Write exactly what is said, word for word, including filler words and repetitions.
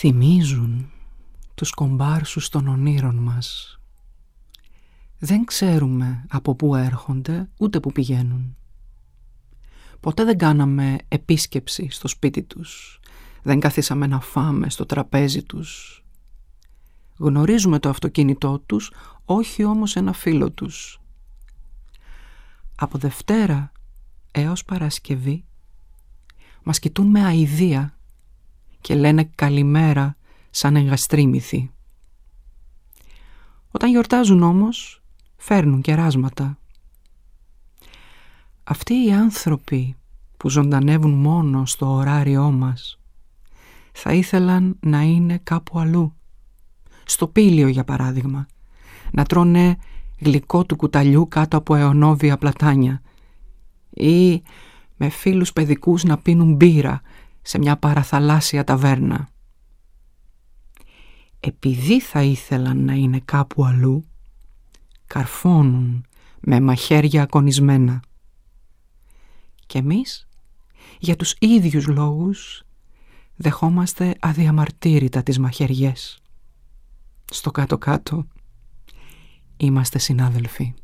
θυμίζουν τους κομπάρσους των ονείρων μας. Δεν ξέρουμε από πού έρχονται ούτε πού πηγαίνουν. Ποτέ δεν κάναμε επίσκεψη στο σπίτι τους. Δεν καθίσαμε να φάμε στο τραπέζι τους. Γνωρίζουμε το αυτοκίνητό τους, όχι όμως ένα φίλο τους. Από Δευτέρα έως Παρασκευή μας κοιτούν με αηδία και λένε καλημέρα σαν εγγαστρίμηθοι. Όταν γιορτάζουν όμως φέρνουν κεράσματα. Αυτοί οι άνθρωποι που ζωντανεύουν μόνο στο ωράριό μας θα ήθελαν να είναι κάπου αλλού. Στο πήλιο για παράδειγμα, να τρώνε γλυκό του κουταλιού κάτω από αιωνόβια πλατάνια ή με φίλους παιδικούς να πίνουν μπύρα σε μια παραθαλάσσια ταβέρνα. Επειδή θα ήθελαν να είναι κάπου αλλού, καρφώνουν με μαχαίρια ακονισμένα. Και εμείς, για τους ίδιους λόγους, δεχόμαστε αδιαμαρτύρητα τις μαχαιριές. Στο κάτω-κάτω είμαστε συνάδελφοι.